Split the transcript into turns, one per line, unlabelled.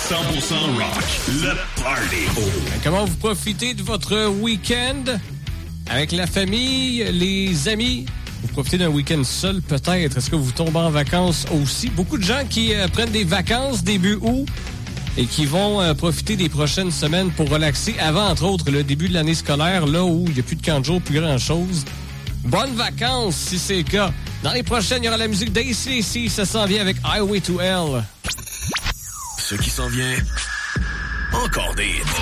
rock, le party.
Comment vous profitez de votre week-end? Avec la famille, les amis? Vous profitez d'un week-end seul, peut-être? Est-ce que vous tombez en vacances aussi? Beaucoup de gens qui prennent des vacances début août et qui vont profiter des prochaines semaines pour relaxer avant, entre autres, le début de l'année scolaire, là où il n'y a plus de camp de jour, plus grand-chose. Bonnes vacances, si c'est le cas. Dans les prochaines, il y aura la musique d'ACDC. Ça s'en vient avec Highway to Hell.
Ce qui s'en vient, encore des hits.